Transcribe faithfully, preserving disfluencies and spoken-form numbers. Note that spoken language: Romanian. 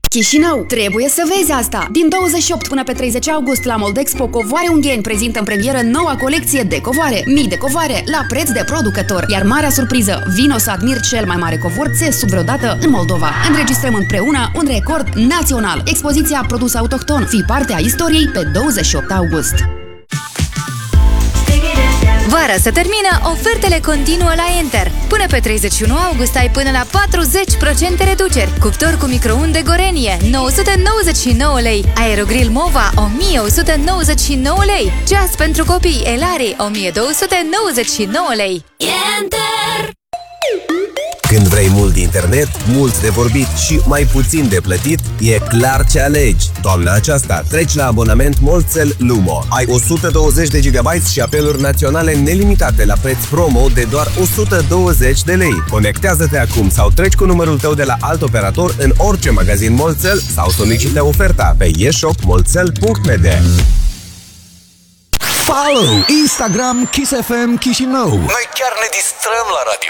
Chișinău, trebuie să vezi asta! Din douăzeci și opt până pe treizeci august la Moldexpo, Covoare Ungheni prezintă în premieră noua colecție de covoare. Mii de covoare la preț de producător. Iar marea surpriză, vino să admiri cel mai mare covor țesut vreodată în Moldova. Înregistrăm împreună un record național. Expoziția Produs Autohton. Fii parte a istoriei pe douăzeci și opt august. Vara se termină, ofertele continuă la Enter. Până pe treizeci și unu august ai până la patruzeci la sută reduceri. Cuptor cu microunde Gorenie, nouă sute nouăzeci și nouă lei. Aerogrill Mova, o mie o sută nouăzeci și nouă lei. Ceas pentru copii Elari, o mie două sute nouăzeci și nouă lei. Enter! Când vrei mult internet, mult de vorbit și mai puțin de plătit, e clar ce alegi. Toamna aceasta treci la abonament Molcel Lumo. Ai o sută douăzeci de gigabyte și apeluri naționale nelimitate la preț promo de doar o sută douăzeci de lei. Conectează-te acum sau treci cu numărul tău de la alt operator în orice magazin Molcel sau solicită oferta pe e shop molcel punct m d. Follow Instagram Kiss F M Chișinău. Noi chiar ne distrăm la radio.